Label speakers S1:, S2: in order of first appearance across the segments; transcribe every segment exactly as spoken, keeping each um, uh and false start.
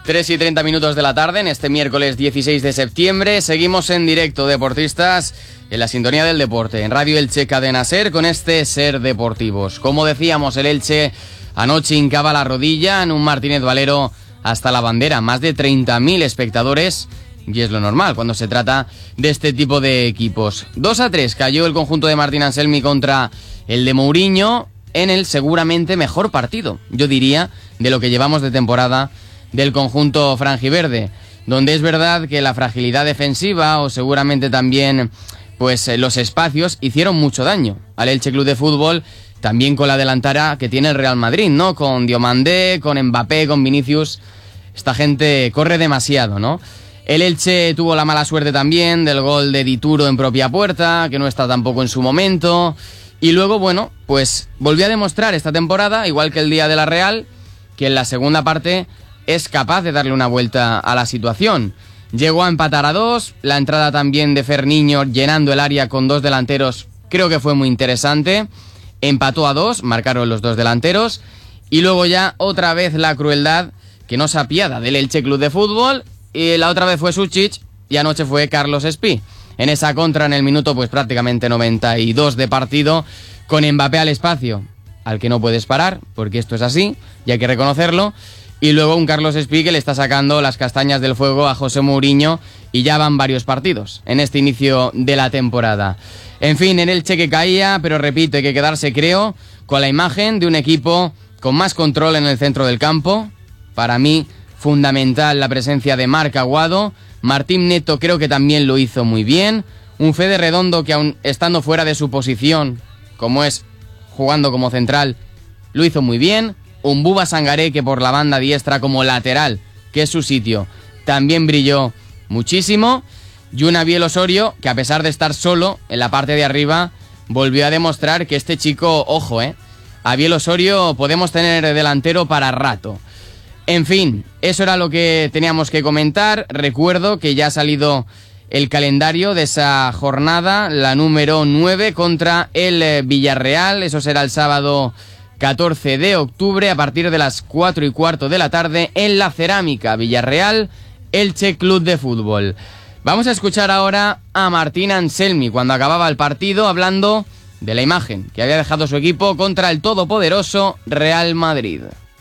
S1: tres y treinta minutos de la tarde en este miércoles dieciséis de septiembre. Seguimos en directo, deportistas, en la sintonía del deporte, en Radio Elche Cadena Ser, con este Ser Deportivos. Como decíamos, el Elche anoche hincaba la rodilla en un Martínez Valero hasta la bandera. Más de treinta mil espectadores, y es lo normal cuando se trata de este tipo de equipos. dos a tres cayó el conjunto de Martín Anselmi contra el de Mourinho en el seguramente mejor partido, yo diría, de lo que llevamos de temporada del conjunto franjiverde, donde es verdad que la fragilidad defensiva o seguramente también pues los espacios hicieron mucho daño al Elche Club de Fútbol, también con la delantera que tiene el Real Madrid, ¿no? Con Diomandé, con Mbappé, con Vinicius. Esta gente corre demasiado, ¿no? El Elche tuvo la mala suerte también del gol de Dituro en propia puerta, que no está tampoco en su momento. Y luego, bueno, pues volvió a demostrar esta temporada, igual que el día de la Real, que en la segunda parte es capaz de darle una vuelta a la situación. Llegó a empatar a dos, la entrada también de Ferniño llenando el área con dos delanteros, creo que fue muy interesante. Empató a dos, marcaron los dos delanteros, y luego ya otra vez la crueldad que no se apiada del Elche Club de Fútbol, y la otra vez fue Suchich, y anoche fue Carlos Espí. En esa contra en el minuto pues prácticamente noventa y dos de partido, con Mbappé al espacio, al que no puedes parar, porque esto es así, y hay que reconocerlo. Y luego un Carlos Espí que le está sacando las castañas del fuego a José Mourinho, y ya van varios partidos en este inicio de la temporada. En fin, en el Elche que caía, pero repito, hay que quedarse, creo, con la imagen de un equipo con más control en el centro del campo. Para mí, fundamental la presencia de Marc Aguado. Martín Neto creo que también lo hizo muy bien. Un Fede Redondo que, aun estando fuera de su posición, como es jugando como central, lo hizo muy bien. Un Buba Sangaré que por la banda diestra como lateral, que es su sitio, también brilló muchísimo. Y un Abiel Osorio que, a pesar de estar solo en la parte de arriba, volvió a demostrar que este chico, ojo, eh, Abiel Osorio podemos tener delantero para rato. En fin, eso era lo que teníamos que comentar. Recuerdo que ya ha salido el calendario de esa jornada, la número nueve contra el Villarreal. Eso será el sábado catorce de octubre a partir de las cuatro y cuarto de la tarde en la Cerámica. Villarreal, Elche Club de Fútbol. Vamos a escuchar ahora a Martín Anselmi cuando acababa el partido, hablando de la imagen que había dejado su equipo contra el todopoderoso Real Madrid.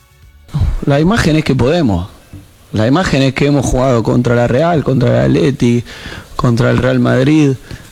S2: La imagen es que podemos. La imagen es que hemos jugado contra la Real, contra el Atleti, contra el Real Madrid,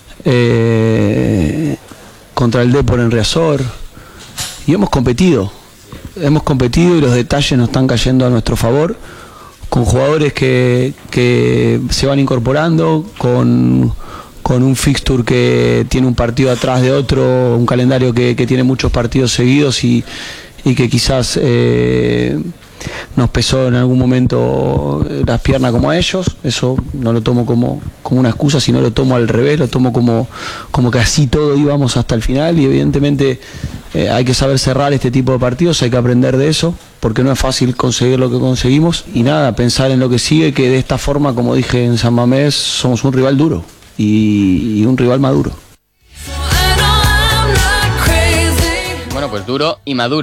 S2: eh, contra el Depor en Riazor, y hemos competido. Hemos competido y los detalles nos están cayendo a nuestro favor, con jugadores que, que se van incorporando, con, con un fixture que tiene un partido atrás de otro, un calendario que, que tiene muchos partidos seguidos y, y que quizás eh, nos pesó en algún momento las piernas como a ellos. Eso no lo tomo como, como una excusa, sino lo tomo al revés, lo tomo como, como que así todo íbamos hasta el final, y evidentemente eh, hay que saber cerrar este tipo de partidos, hay que aprender de eso, porque no es fácil conseguir lo que conseguimos, y nada, pensar en lo que sigue, que de esta forma, como dije en San Mamés, somos un rival duro y, y un rival maduro.
S1: Bueno, pues duro y maduro.